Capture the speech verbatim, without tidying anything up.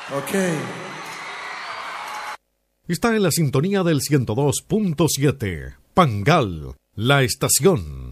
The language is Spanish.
Ok. Está en la sintonía del ciento dos punto siete. Pangal, la estación.